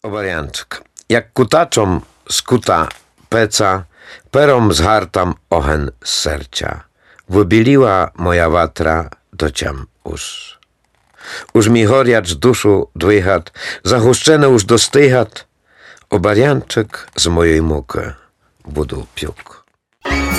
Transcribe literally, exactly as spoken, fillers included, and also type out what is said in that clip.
Obarianczyk. Jak kutaczom skuta peca, perom zhartam ochen z sercia. Wybiliła moja watra dociam us. Už mi horiac dušu dvíhat, zahuščené už dostýhat, obarianček z mojej muky budu pjuk.